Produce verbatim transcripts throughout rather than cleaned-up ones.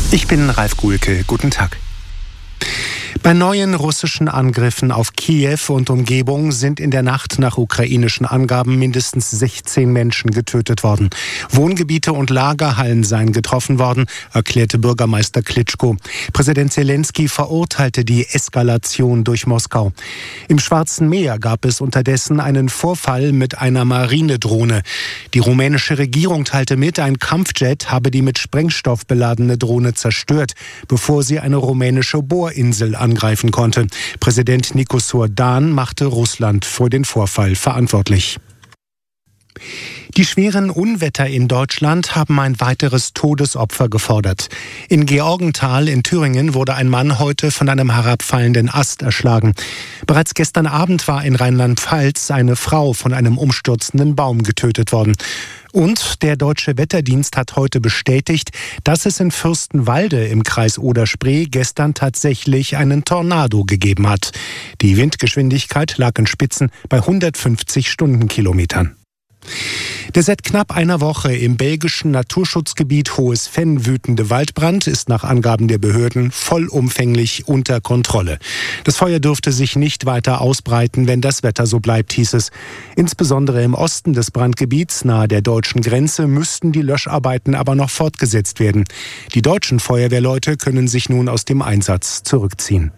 Ich bin Ralf Guhlke. Guten Tag. Bei neuen russischen Angriffen auf Kiew und Umgebung sind in der Nacht nach ukrainischen Angaben mindestens sechzehn Menschen getötet worden. Wohngebiete und Lagerhallen seien getroffen worden, erklärte Bürgermeister Klitschko. Präsident Zelensky verurteilte die Eskalation durch Moskau. Im Schwarzen Meer gab es unterdessen einen Vorfall mit einer Marinedrohne. Die rumänische Regierung teilte mit, ein Kampfjet habe die mit Sprengstoff beladene Drohne zerstört, bevor sie eine rumänische Bohrinsel angreifen konnte. Präsident Nicosur Dan machte Russland für den Vorfall verantwortlich. Die schweren Unwetter in Deutschland haben ein weiteres Todesopfer gefordert. In Georgenthal in Thüringen wurde ein Mann heute von einem herabfallenden Ast erschlagen. Bereits gestern Abend war in Rheinland-Pfalz eine Frau von einem umstürzenden Baum getötet worden. Und der Deutsche Wetterdienst hat heute bestätigt, dass es in Fürstenwalde im Kreis Oder-Spree gestern tatsächlich einen Tornado gegeben hat. Die Windgeschwindigkeit lag in Spitzen bei hundertfünfzig Stundenkilometern. Der seit knapp einer Woche im belgischen Naturschutzgebiet Hohes Venn wütende Waldbrand ist nach Angaben der Behörden vollumfänglich unter Kontrolle. Das Feuer dürfte sich nicht weiter ausbreiten, wenn das Wetter so bleibt, hieß es. Insbesondere im Osten des Brandgebiets nahe der deutschen Grenze müssten die Löscharbeiten aber noch fortgesetzt werden. Die deutschen Feuerwehrleute können sich nun aus dem Einsatz zurückziehen.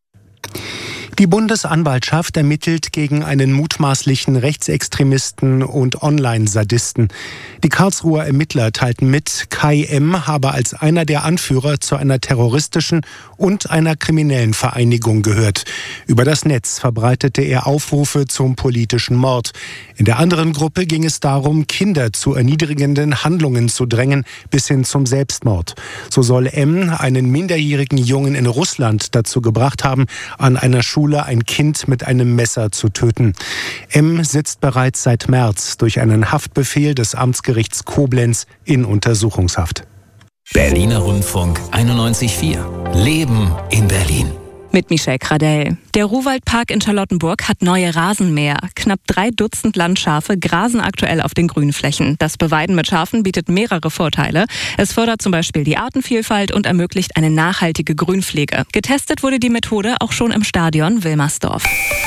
Die Bundesanwaltschaft ermittelt gegen einen mutmaßlichen Rechtsextremisten und Online-Sadisten. Die Karlsruher Ermittler teilten mit, Kai M. habe als einer der Anführer zu einer terroristischen und einer kriminellen Vereinigung gehört. Über das Netz verbreitete er Aufrufe zum politischen Mord. In der anderen Gruppe ging es darum, Kinder zu erniedrigenden Handlungen zu drängen, bis hin zum Selbstmord. So soll M. einen minderjährigen Jungen in Russland dazu gebracht haben, an einer Schule ein Kind mit einem Messer zu töten. M. sitzt bereits seit März durch einen Haftbefehl des Amtsgerichts Koblenz in Untersuchungshaft. Berliner Rundfunk einundneunzig Komma vier. Leben in Berlin. Mit Michelle Kradell. Der Ruhwaldpark in Charlottenburg hat neue Rasenmäher. Knapp drei Dutzend Landschafe grasen aktuell auf den Grünflächen. Das Beweiden mit Schafen bietet mehrere Vorteile. Es fördert zum Beispiel die Artenvielfalt und ermöglicht eine nachhaltige Grünpflege. Getestet wurde die Methode auch schon im Stadion Wilmersdorf.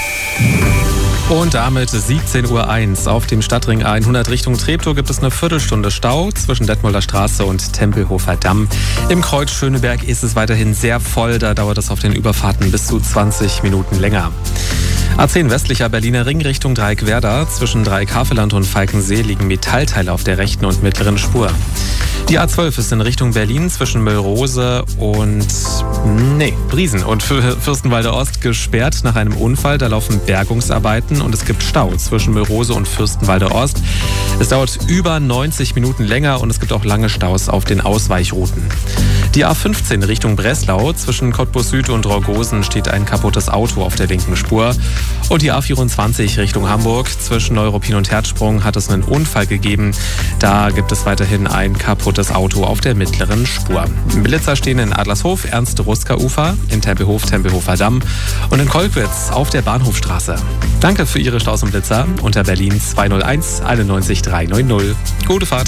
Und damit siebzehn Uhr eins. Auf dem Stadtring hundert Richtung Treptow gibt es eine Viertelstunde Stau zwischen Detmolder Straße und Tempelhofer Damm. Im Kreuz Schöneberg ist es weiterhin sehr voll. Da dauert es auf den Überfahrten bis zu zwanzig Minuten länger. A zehn westlicher Berliner Ring Richtung Dreieckwerder. Zwischen Dreieck-Havelland und Falkensee liegen Metallteile auf der rechten und mittleren Spur. Die A zwölf ist in Richtung Berlin zwischen Müllrose und nee, Briesen und Fürstenwalde Ost gesperrt nach einem Unfall. Da laufen Bergungsarbeiten und es gibt Stau zwischen Müllrose und Fürstenwalde Ost. Es dauert über neunzig Minuten länger und es gibt auch lange Staus auf den Ausweichrouten. Die A fünfzehn Richtung Breslau. Zwischen Cottbus Süd und Rogosen steht ein kaputtes Auto auf der linken Spur. Und die A vierundzwanzig Richtung Hamburg. Zwischen Neuruppin und Herzsprung hat es einen Unfall gegeben. Da gibt es weiterhin ein kaputtes Auto auf der mittleren Spur. Blitzer stehen in Adlershof, Ernst-Ruska-Ufer, in Tempelhof, Tempelhofer Damm und in Kolkwitz auf der Bahnhofstraße. Danke für Ihre Staus und Blitzer unter Berlin zwei null eins einundneunzig drei neun null. Gute Fahrt!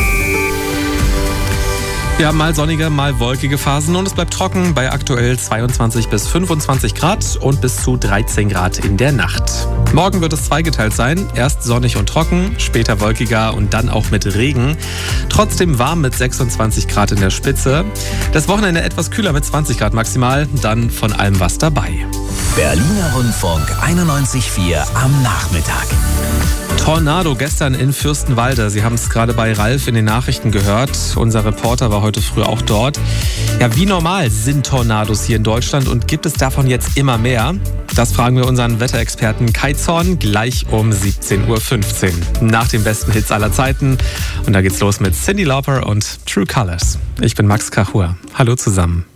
Wir haben mal sonnige, mal wolkige Phasen und es bleibt trocken bei aktuell zweiundzwanzig bis fünfundzwanzig Grad und bis zu dreizehn Grad in der Nacht. Morgen wird es zweigeteilt sein, erst sonnig und trocken, später wolkiger und dann auch mit Regen. Trotzdem warm mit sechsundzwanzig Grad in der Spitze. Das Wochenende etwas kühler mit zwanzig Grad maximal, dann von allem was dabei. Berliner Rundfunk einundneunzig Komma vier am Nachmittag. Tornado gestern in Fürstenwalde. Sie haben es gerade bei Ralf in den Nachrichten gehört. Unser Reporter war heute früh auch dort. Ja, wie normal sind Tornados hier in Deutschland und gibt es davon jetzt immer mehr? Das fragen wir unseren Wetterexperten Kai Zorn gleich um siebzehn Uhr fünfzehn. Nach den besten Hits aller Zeiten. Und da geht's los mit Cyndi Lauper und True Colors. Ich bin Max Kachur. Hallo zusammen.